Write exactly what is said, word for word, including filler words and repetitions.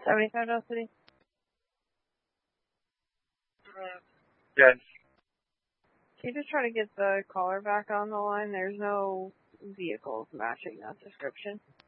seventy-five Dell City. Yes. Can you just try to get the caller back on the line? There's no vehicles matching that description.